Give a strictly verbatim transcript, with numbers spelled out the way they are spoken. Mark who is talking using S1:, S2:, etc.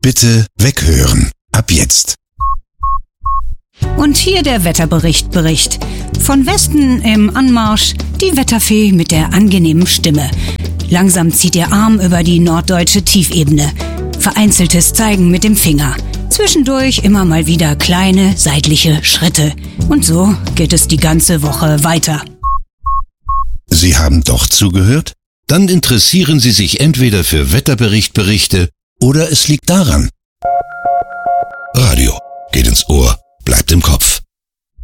S1: Bitte weghören. Ab jetzt.
S2: Und hier der Wetterbericht Bericht. Von Westen im Anmarsch die Wetterfee mit der angenehmen Stimme. Langsam zieht ihr Arm über die norddeutsche Tiefebene. Vereinzeltes Zeigen mit dem Finger. Zwischendurch immer mal wieder kleine seitliche Schritte. Und so geht es die ganze Woche weiter.
S1: Sie haben doch zugehört? Dann interessieren Sie sich entweder für Wetterberichtberichte oder es liegt daran. Radio geht ins Ohr, bleibt im Kopf.